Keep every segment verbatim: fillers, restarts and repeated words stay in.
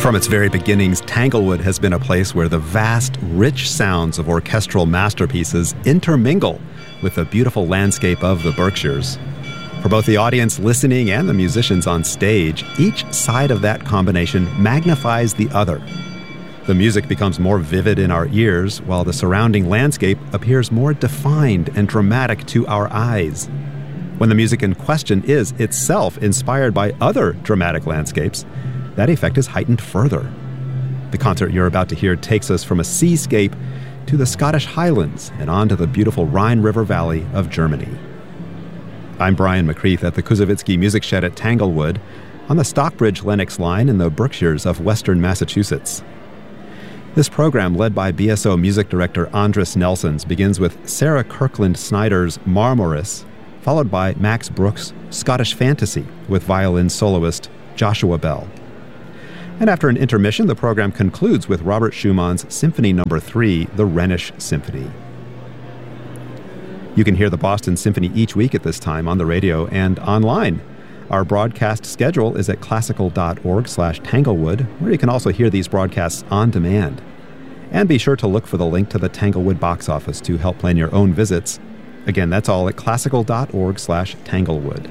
From its very beginnings, Tanglewood has been a place where the vast, rich sounds of orchestral masterpieces intermingle with the beautiful landscape of the Berkshires. For both the audience listening and the musicians on stage, each side of that combination magnifies the other. The music becomes more vivid in our ears, while the surrounding landscape appears more defined and dramatic to our eyes. When the music in question is itself inspired by other dramatic landscapes, that effect is heightened further. The concert you're about to hear takes us from a seascape to the Scottish Highlands and on to the beautiful Rhine River Valley of Germany. I'm Brian McCreath at the Kuzovitsky Music Shed at Tanglewood on the Stockbridge-Lenox line in the Berkshires of western Massachusetts. This program, led by B S O music director Andris Nelsons, begins with Sarah Kirkland Snyder's Marmoris, followed by Max Bruch's Scottish Fantasy with violin soloist Joshua Bell. And after an intermission, the program concludes with Robert Schumann's Symphony Number three, the Rhenish Symphony. You can hear the Boston Symphony each week at this time on the radio and online. Our broadcast schedule is at classical.org slash Tanglewood, where you can also hear these broadcasts on demand. And be sure to look for the link to the Tanglewood box office to help plan your own visits. Again, that's all at classical.org slash Tanglewood.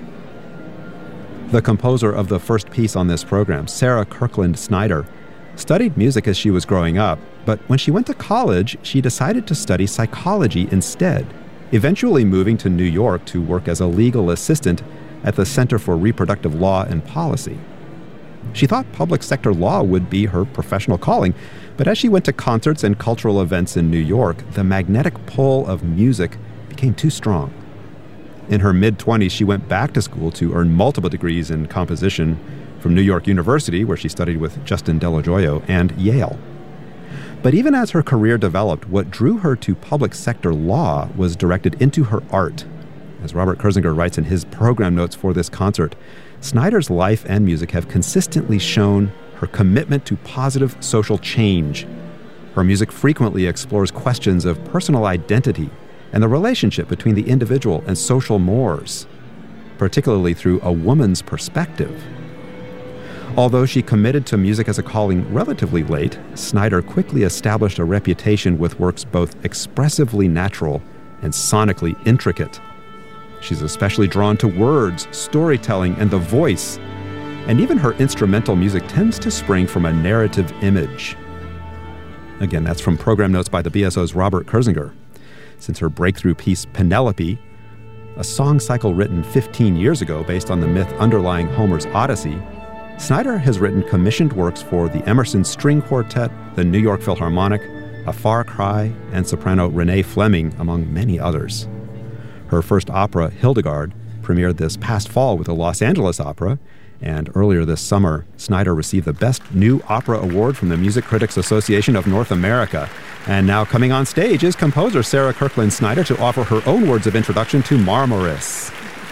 The composer of the first piece on this program, Sarah Kirkland Snyder, studied music as she was growing up, but when she went to college, she decided to study psychology instead, eventually moving to New York to work as a legal assistant at the Center for Reproductive Law and Policy. She thought public sector law would be her professional calling, but as she went to concerts and cultural events in New York, the magnetic pull of music became too strong. In her mid-twenties, she went back to school to earn multiple degrees in composition from New York University, where she studied with Justin Delajoyo, and Yale. But even as her career developed, what drew her to public sector law was directed into her art. As Robert Kurzinger writes in his program notes for this concert, Snyder's life and music have consistently shown her commitment to positive social change. Her music frequently explores questions of personal identity and the relationship between the individual and social mores, particularly through a woman's perspective. Although she committed to music as a calling relatively late, Snyder quickly established a reputation with works both expressively natural and sonically intricate. She's especially drawn to words, storytelling, and the voice, and even her instrumental music tends to spring from a narrative image. Again, that's from program notes by the B S O's Robert Kurzinger. Since her breakthrough piece Penelope, a song cycle written fifteen years ago based on the myth underlying Homer's Odyssey, Snyder has written commissioned works for the Emerson String Quartet, the New York Philharmonic, A Far Cry, and soprano Renee Fleming, among many others. Her first opera, Hildegard, premiered this past fall with the Los Angeles Opera, and earlier this summer, Snyder received the Best New Opera Award from the Music Critics Association of North America. And now coming on stage is composer Sarah Kirkland Snyder to offer her own words of introduction to Marmoris.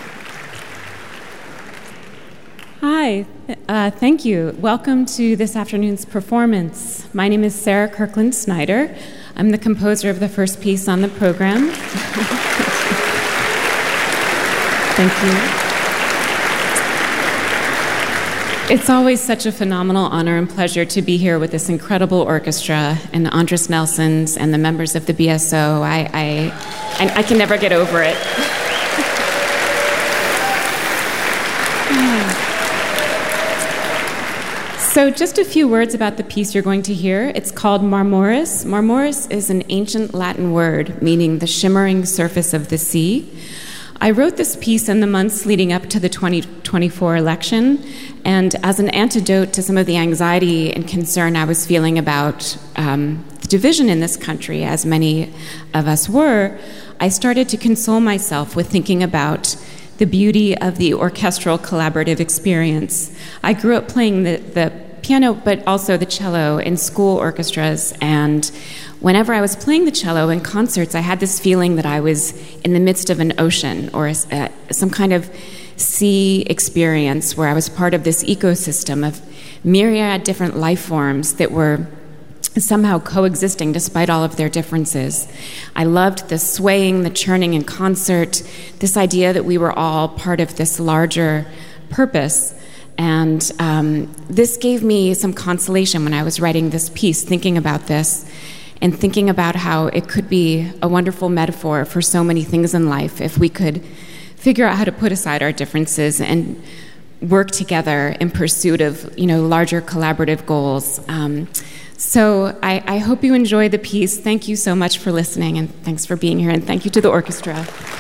Hi, uh, thank you. Welcome to this afternoon's performance. My name is Sarah Kirkland Snyder. I'm the composer of the first piece on the program. Thank you. It's always such a phenomenal honor and pleasure to be here with this incredible orchestra and Andris Nelsons and the members of the B S O. I, I, I, I can never get over it. So just a few words about the piece you're going to hear. It's called Marmoris. Marmoris is an ancient Latin word meaning the shimmering surface of the sea. I wrote this piece in the months leading up to the twenty twenty-four election, and as an antidote to some of the anxiety and concern I was feeling about um, the division in this country, as many of us were, I started to console myself with thinking about the beauty of the orchestral collaborative experience. I grew up playing the, the piano, but also the cello in school orchestras, and whenever I was playing the cello in concerts, I had this feeling that I was in the midst of an ocean or a, uh, some kind of sea experience where I was part of this ecosystem of myriad different life forms that were somehow coexisting despite all of their differences. I loved the swaying, the churning in concert, this idea that we were all part of this larger purpose. And um, this gave me some consolation when I was writing this piece, thinking about this, and thinking about how it could be a wonderful metaphor for so many things in life if we could figure out how to put aside our differences and work together in pursuit of, you know, larger collaborative goals. Um, so I, I hope you enjoy the piece. Thank you so much for listening, and thanks for being here, and thank you to the orchestra.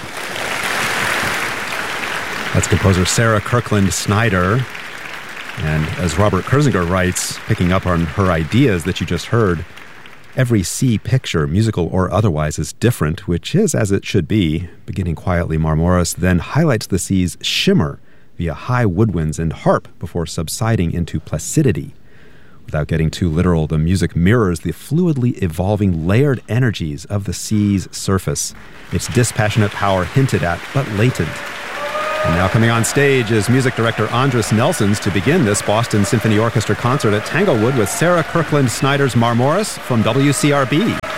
That's composer Sarah Kirkland Snyder. And as Robert Kurzinger writes, picking up on her ideas that you just heard, every sea picture, musical or otherwise, is different, which is as it should be. Beginning quietly, Marmoris then highlights the sea's shimmer via high woodwinds and harp before subsiding into placidity. Without getting too literal, the music mirrors the fluidly evolving layered energies of the sea's surface, its dispassionate power hinted at but latent. And now coming on stage is music director Andris Nelsons to begin this Boston Symphony Orchestra concert at Tanglewood with Sarah Kirkland Snyder's Marmoris from W C R B.